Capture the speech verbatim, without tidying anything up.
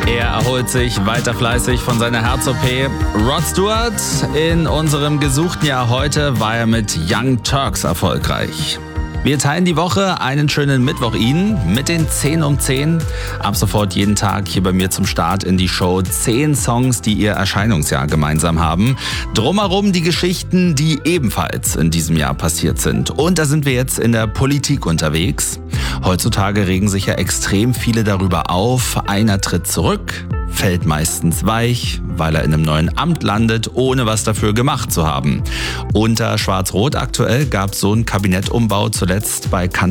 Er erholt sich weiter fleißig von seiner Herz-O P. Rod Stewart, in unserem gesuchten Jahr heute war er mit Young Turks erfolgreich. Wir teilen die Woche einen schönen Mittwoch Ihnen mit den zehn um zehn. Ab sofort jeden Tag hier bei mir zum Start in die Show zehn Songs, die Ihr Erscheinungsjahr gemeinsam haben. Drumherum die Geschichten, die ebenfalls in diesem Jahr passiert sind. Und da sind wir jetzt in der Politik unterwegs. Heutzutage regen sich ja extrem viele darüber auf. Einer tritt zurück, fällt meistens weich, weil er in einem neuen Amt landet, ohne was dafür gemacht zu haben. Unter Schwarz-Rot aktuell gab es so einen Kabinettumbau zuletzt bei Kanzler